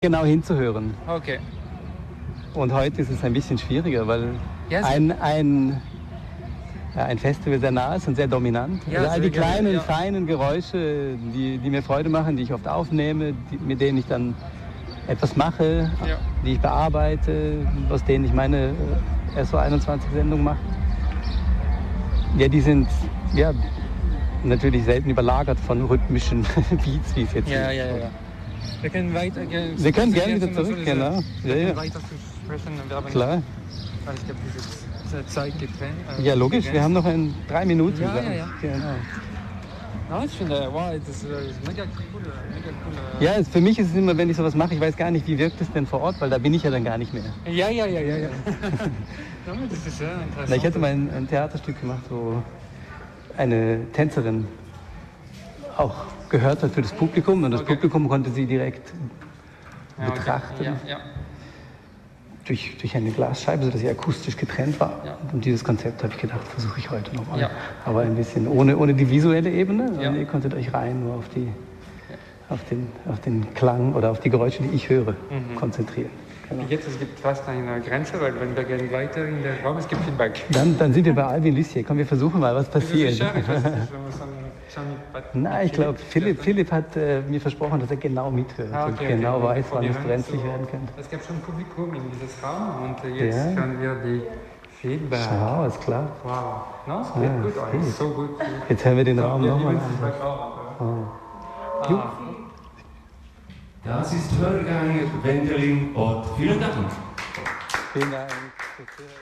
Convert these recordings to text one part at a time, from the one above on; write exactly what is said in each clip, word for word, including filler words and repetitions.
genau hinzuhören. Okay. Und heute ist es ein bisschen schwieriger, weil Yes. ein, ein, ja, ein Festival sehr nah ist und sehr dominant. Ja, also all die sehr gerne, kleinen, ja. feinen Geräusche, die, die mir Freude machen, die ich oft aufnehme, die, mit denen ich dann etwas mache, Ja. die ich bearbeite, aus denen ich meine äh, S O einundzwanzig-Sendung mache. Ja, die sind ja natürlich selten überlagert von rhythmischen Beats, wie es jetzt Ja, ist. ja, ja. Wir können weiter. Äh, Wir können gerne wieder also zurück, diese- genau. Wir Ja, können ja. weiter zu sprechen. Wir haben, Klar. Weil ich habe diese diese Zeit getrennt. äh, Ja, logisch. begrenzt. Wir haben noch ein, drei Minuten. Ja, glaub ja, ich. ja. Genau. Ja, ich finde, wow, das ist, äh, ist mega cool. Mega cool. Ja, es, für mich ist es immer, wenn ich sowas mache, ich weiß gar nicht, wie wirkt es denn vor Ort, weil da bin ich ja dann gar nicht mehr. Ja, ja, ja, ja, ja. Ja, das ist sehr interessant. Na, ich hatte mal ein, ein Theaterstück gemacht, wo eine Tänzerin auch gehört hat für das Publikum und das Okay. Publikum konnte sie direkt Ja, okay. betrachten. Ja, ja. Durch, durch eine Glasscheibe, sodass sie akustisch getrennt war. Ja. Und dieses Konzept habe ich gedacht, versuche ich heute nochmal. Ja. Aber ein bisschen ohne, ohne die visuelle Ebene. Ja. Und ihr konntet euch rein nur auf, die, auf, den, auf den Klang oder auf die Geräusche, die ich höre, Mhm. konzentrieren. Genau. Jetzt es gibt fast eine Grenze, weil wenn wir gehen weiter in den Raum, es gibt Feedback. Dann, dann sind wir bei Alvin Lucier. Komm, wir versuchen mal, was Bist du passiert. sicher? Ich weiß nicht, wenn wir so eine- schon mit- Nein, ich glaube, Philipp, Philipp hat äh, mir versprochen, dass er genau mithört Ah, und okay, genau okay. weiß, wann Wir es hören brenzlig so- werden könnte. Es gab schon Publikum in dieses Raum und äh, jetzt Ja. hören wir die Feedback. Schau, ist klar. Wow. No, es geht Ja, gut, gut. eigentlich. So gut. Jetzt hören wir den Raum Wir nochmal lieben an. Feedback auch. Oh. Ah. Das ist Hörgang Wendelin Ott. Vielen Dank. Vielen Dank fürs Zuhören.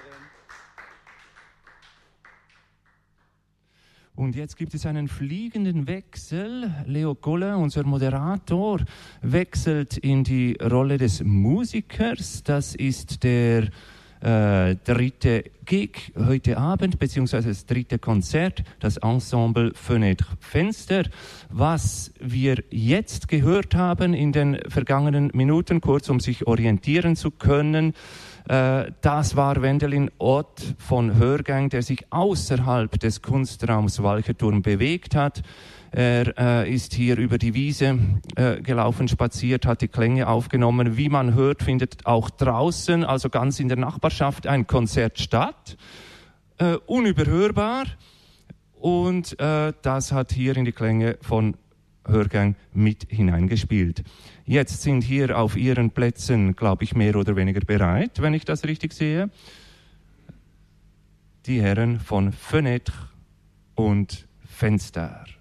Und jetzt gibt es einen fliegenden Wechsel. Leo Koller, unser Moderator, wechselt in die Rolle des Musikers. Das ist der äh, dritte Gig heute Abend, beziehungsweise das dritte Konzert, das Ensemble Fenêtre Fenster. Was wir jetzt gehört haben in den vergangenen Minuten, kurz um sich orientieren zu können, Äh, das war Wendelin Ott von Hörgang, der sich außerhalb des Kunstraums Walcherturm bewegt hat. Er äh, ist hier über die Wiese äh, gelaufen, spaziert, hat die Klänge aufgenommen. Wie man hört, findet auch draußen, also ganz in der Nachbarschaft, ein Konzert statt. Äh, unüberhörbar. Und äh, das hat hier in die Klänge von Hörgang mit hineingespielt. Jetzt sind hier auf ihren Plätzen, glaube ich, mehr oder weniger bereit, wenn ich das richtig sehe. Die Herren von Fenêtre und Fenster.